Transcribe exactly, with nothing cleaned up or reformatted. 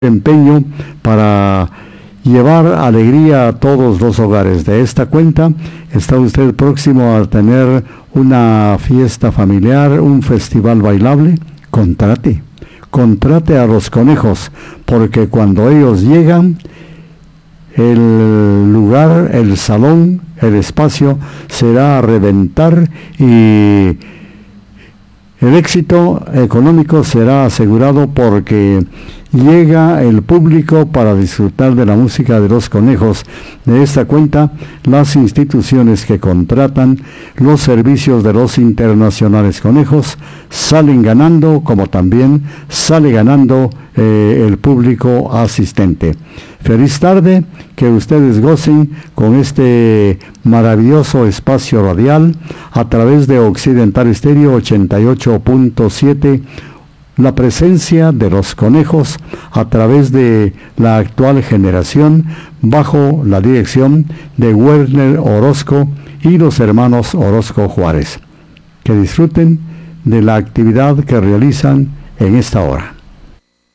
empeño para llevar alegría a todos los hogares. De esta cuenta, está usted próximo a tener una fiesta familiar, un festival bailable. Contrate, contrate a los conejos, porque cuando ellos llegan, el lugar, el salón, el espacio será a reventar y el éxito económico será asegurado porque llega el público para disfrutar de la música de los conejos. De esta cuenta, las instituciones que contratan los servicios de los internacionales conejos salen ganando, como también sale ganando eh, el público asistente. Feliz tarde, que ustedes gocen con este maravilloso espacio radial a través de Occidental Estéreo ochenta y ocho punto siete. La presencia de los conejos a través de la actual generación bajo la dirección de Werner Orozco y los hermanos Orozco Juárez. Que disfruten de la actividad que realizan en esta hora.